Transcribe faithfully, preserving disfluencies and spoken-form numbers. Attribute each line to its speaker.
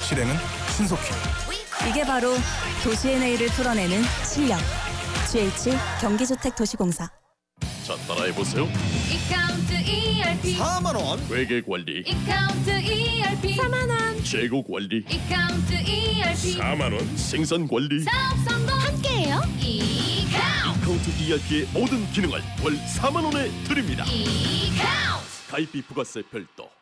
Speaker 1: 실행은 신속히.
Speaker 2: 이게 바로 도시의 내일을 풀어내는 실력. 지에이치 경기주택도시공사.
Speaker 3: 자, 따라해보세요.
Speaker 4: 이카운트 이알피
Speaker 5: 사만 원.
Speaker 3: 회계관리,
Speaker 4: 이카운트 이알피 사만 원
Speaker 3: 재고관리,
Speaker 4: 이카운트 이알피
Speaker 3: 사만 원, 생산관리.
Speaker 4: 사업 성공 함께해요. 이카운트
Speaker 3: 카운트 이알피의 모든 기능을 월 사만 원에 드립니다.
Speaker 4: 이카운트
Speaker 3: 가입비 부가세 별도.